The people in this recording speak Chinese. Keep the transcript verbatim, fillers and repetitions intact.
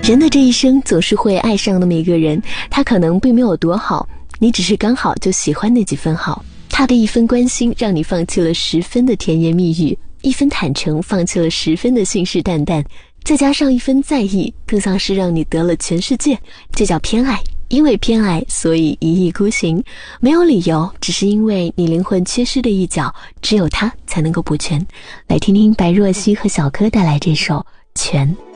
人的这一生总是会爱上那么一个人，他可能并没有多好，你只是刚好就喜欢那几分好。他的一分关心让你放弃了十分的甜言蜜语，一分坦诚放弃了十分的信誓旦旦，再加上一分在意，更像是让你得了全世界。这叫偏爱，因为偏爱所以一意孤行，没有理由，只是因为你灵魂缺失的一角，只有他才能够补全。来听听白若曦和小柯带来这首《全》。